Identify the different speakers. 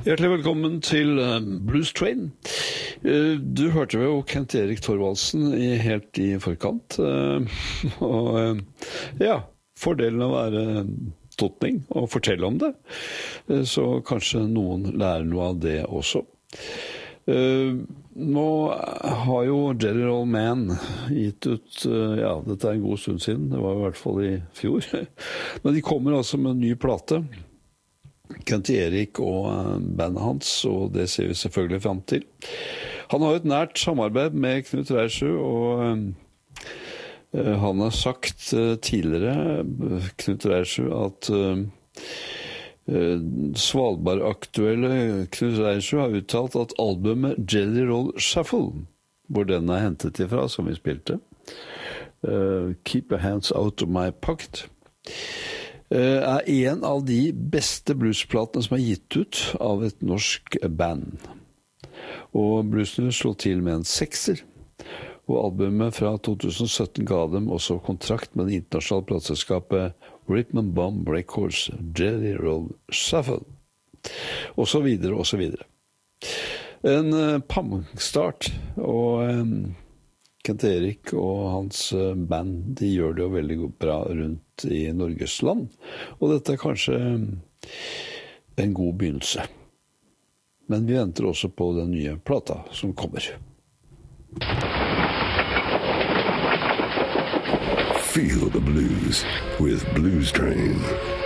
Speaker 1: Hjertelig velkommen til Blues Train. Du hørte jo Kent Erik Thorvaldsen helt i forkant. Fordelen av å være totning og fortelle om det. Så kanskje noen lærer noe av det også. Nå har jo Jelly Roll Man gitt ut, dette er en god stund siden, det var i hvert fall i fjor. Men de kommer altså med en ny plate. Kent Erik og bandet hans, og det ser vi selvfølgelig frem til. Han har et nært samarbeid med Knut Reiersrud, og han har sagt tidligere, Knut Reiersrud, at Svalbard-aktuelle Knut Reiersrud har uttalt at albumet Jelly Roll Shuffle, hvor den er hentet ifra, som vi spilte, Keep Your Hands Out of My Pocket, er en av de beste bluesplatene som er gitt ut av et norsk band. Og bluesene slår til med en 6er, og albumet fra 2017 ga dem også kontrakt med det internasjonale plateselskapet Rhythm and Bomb Records, Jelly Roll Shuffle, og så videre, og så videre. En pangstart, og Kent Erik og hans band, de gjør det jo veldig bra rundt i Norges land, og dette er kanskje en god begynnelse. Men vi venter også på den nye plata som kommer.
Speaker 2: Feel the blues with Blues Train.